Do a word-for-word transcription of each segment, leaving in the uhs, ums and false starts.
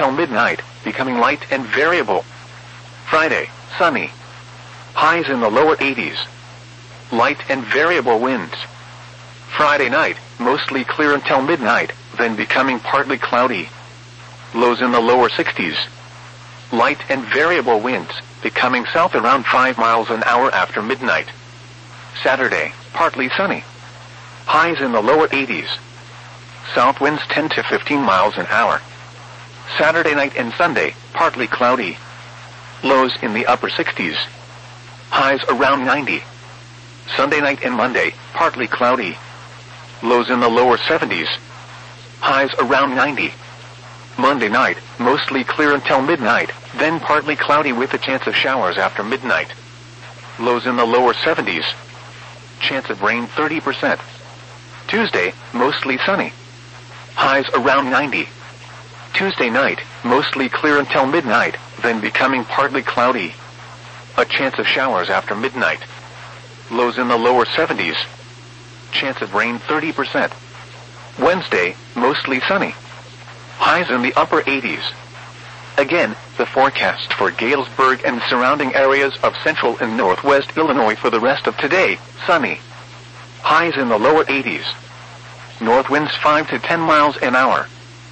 until midnight, becoming light and variable. Friday, sunny. Highs in the lower eighties. Light and variable winds. Friday night, mostly clear until midnight, then becoming partly cloudy. Lows in the lower sixties. Light and variable winds, becoming south around five miles an hour after midnight. Saturday, partly sunny. Highs in the lower eighties. South winds ten to fifteen miles an hour. Saturday night and Sunday, partly cloudy. Lows in the upper sixties. Highs around ninety. Sunday night and Monday, partly cloudy. Lows in the lower seventies. Highs around ninety. Monday night, mostly clear until midnight, then partly cloudy with a chance of showers after midnight. Lows in the lower seventies. Chance of rain thirty percent. Tuesday, mostly sunny. Highs around ninety. Tuesday night, mostly clear until midnight, then becoming partly cloudy. A chance of showers after midnight. Lows in the lower seventies. Chance of rain thirty percent. Wednesday, mostly sunny. Highs in the upper eighties. Again, the forecast for Galesburg and surrounding areas of central and northwest Illinois for the rest of today, sunny. Highs in the lower eighties. North winds five to ten miles an hour.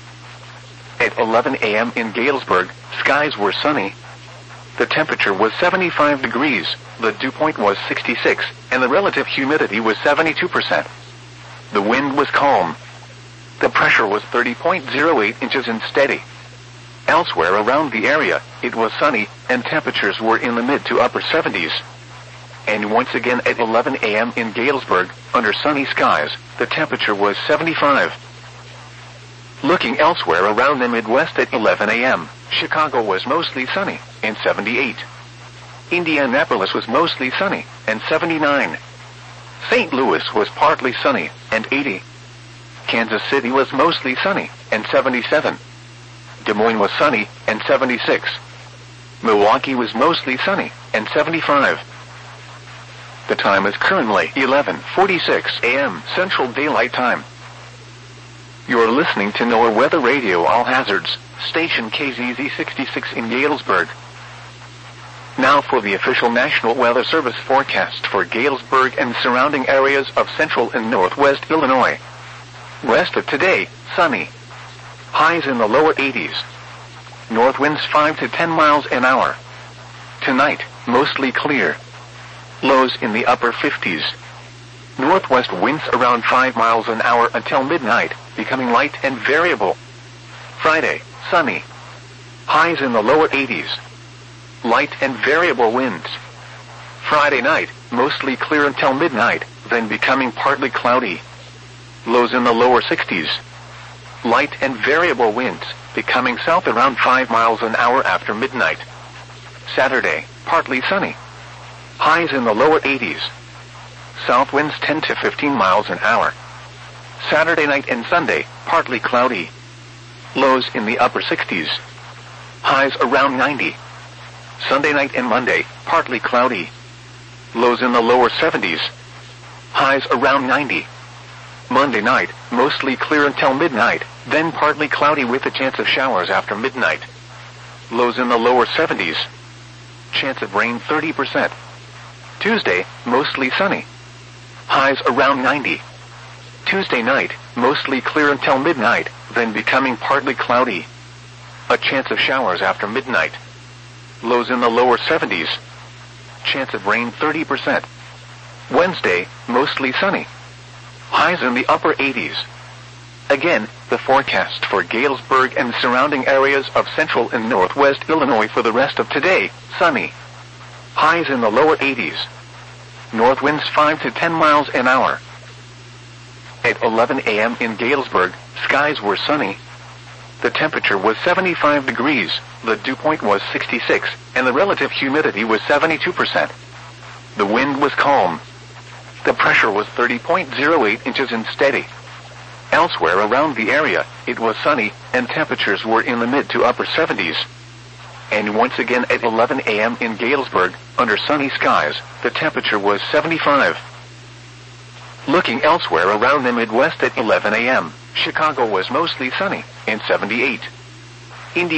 At eleven a.m. in Galesburg, skies were sunny. The temperature was seventy-five degrees, the dew point was sixty-six, and the relative humidity was seventy-two percent. The wind was calm. The pressure was thirty point zero eight inches and steady. Elsewhere around the area, it was sunny, and temperatures were in the mid to upper seventies. And once again at eleven a.m. in Galesburg, under sunny skies, the temperature was seventy-five. Looking elsewhere around the Midwest at eleven a.m., Chicago was mostly sunny, and seventy-eight. Indianapolis was mostly sunny, and seventy-nine. Saint Louis was partly sunny, and eighty. Kansas City was mostly sunny, and seventy-seven. Des Moines was sunny, and seventy-six. Milwaukee was mostly sunny, and seventy-five. The time is currently eleven forty-six a.m. Central Daylight Time. You are listening to NOAA Weather Radio All Hazards, station K Z Z sixty-six in Galesburg. Now for the official National Weather Service forecast for Galesburg and surrounding areas of central and northwest Illinois. Rest of today, sunny. Highs in the lower eighties. North winds five to ten miles an hour. Tonight, mostly clear. Lows in the upper fifties. Northwest winds around five miles an hour until midnight, becoming light and variable. Friday, sunny. Highs in the lower eighties. Light and variable winds. Friday night, mostly clear until midnight, then becoming partly cloudy. Lows in the lower sixties. Light and variable winds, becoming south around five miles an hour after midnight. Saturday, partly sunny. Highs in the lower eighties. South winds ten to fifteen miles an hour. Saturday night and Sunday, partly cloudy. Lows in the upper sixties. Highs around ninety. Sunday night and Monday, partly cloudy. Lows in the lower seventies. Highs around ninety. Monday night, mostly clear until midnight, then partly cloudy with a chance of showers after midnight. Lows in the lower seventies. Chance of rain thirty percent. Tuesday, mostly sunny. Highs around ninety. Tuesday night, mostly clear until midnight, then becoming partly cloudy. A chance of showers after midnight. Lows in the lower seventies. Chance of rain thirty percent. Wednesday, mostly sunny. Highs in the upper eighties. Again, the forecast for Galesburg and surrounding areas of central and northwest Illinois for the rest of today, sunny. Highs in the lower eighties. North winds five to ten miles an hour. At eleven a.m. in Galesburg, skies were sunny. The temperature was seventy-five degrees, the dew point was sixty-six, and the relative humidity was seventy-two percent. The wind was calm. The pressure was thirty point zero eight inches and steady. Elsewhere around the area, it was sunny, and temperatures were in the mid to upper seventies. And once again at eleven a.m. in Galesburg, under sunny skies, the temperature was seventy-five. Looking elsewhere around the Midwest at eleven a.m., Chicago was mostly sunny, and seventy-eight.